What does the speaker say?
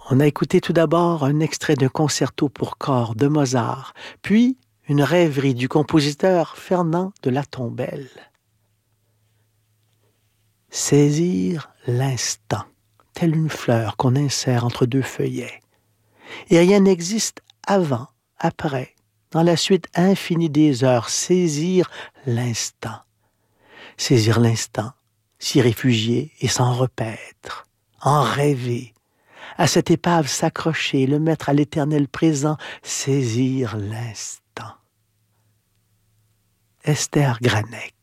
On a écouté tout d'abord un extrait d'un concerto pour corps de Mozart, puis une rêverie du compositeur Fernand de la Tombelle. Saisir l'instant, telle une fleur qu'on insère entre deux feuillets. Et rien n'existe avant, après, dans la suite infinie des heures. Saisir l'instant. Saisir l'instant, s'y réfugier et s'en repaître, en rêver, à cette épave s'accrocher, le mettre à l'éternel présent, saisir l'instant. Esther Graneck.